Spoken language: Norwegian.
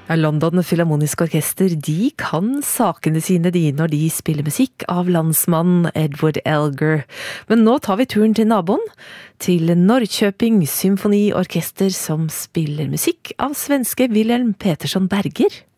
London Philharmonisk Orkester, de kan sakene sine når de spiller musikk av landsmannen Edward Elgar. Men nå tar vi turen til naboen, til Norrköping Symfoniorkester som spiller musikk av svenske Wilhelm Petersson Berger.